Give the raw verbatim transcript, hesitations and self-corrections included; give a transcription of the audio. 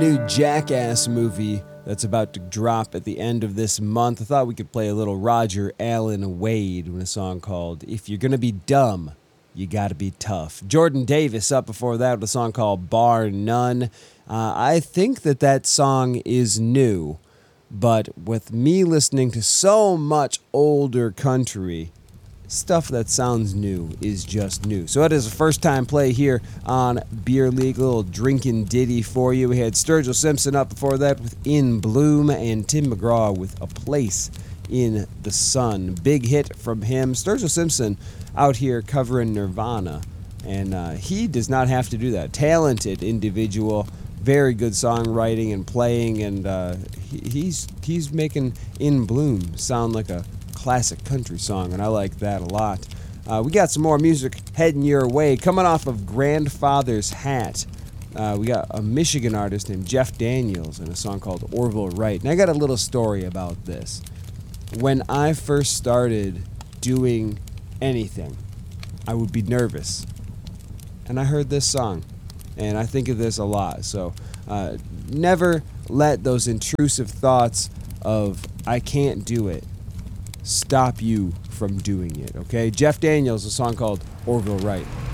New Jackass movie that's about to drop at the end of this month. I thought we could play a little Roger Allen Wade with a song called If You're Gonna Be Dumb, You Gotta Be Tough. Jordan Davis up before that with a song called Bar None. Uh, I think that that song is new, but with me listening to so much older country, stuff that sounds new is just new. So it is a first time play here on Beer League. A little drinking ditty for you. We had Sturgill Simpson up before that with In Bloom, and Tim McGraw with A Place in the Sun. Big hit from him. Sturgill Simpson out here covering Nirvana, and uh, he does not have to do that. Talented individual, very good songwriting and playing, and uh, he, he's he's making In Bloom sound like a classic country song, and I like that a lot. Uh, we got some more music heading your way. Coming off of Grandfather's Hat, uh, we got a Michigan artist named Jeff Daniels and a song called Orville Wright. And I got a little story about this. When I first started doing anything, I would be nervous. And I heard this song, and I think of this a lot. So uh, never let those intrusive thoughts of, I can't do it, stop you from doing it, okay? Jeff Daniels, a song called Orville Wright.